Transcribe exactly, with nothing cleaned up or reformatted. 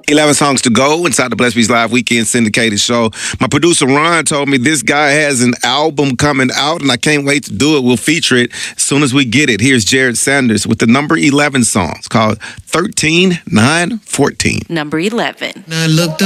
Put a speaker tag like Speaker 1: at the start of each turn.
Speaker 1: eleven songs to go inside the Blessed Beats Live Weekend syndicated show. My producer, Ron, told me this guy has an album coming out, and I can't wait to do it. We'll feature it as soon as we get it. Here's Jared Sanders with the number eleven song. It's called thirteen nine fourteen.
Speaker 2: Number eleven.
Speaker 3: I looked